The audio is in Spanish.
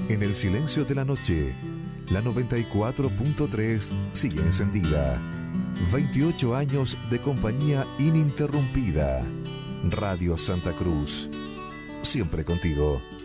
En el silencio de la noche, la 94.3 sigue encendida. 28 años de compañía ininterrumpida. Radio Santa Cruz. Siempre contigo.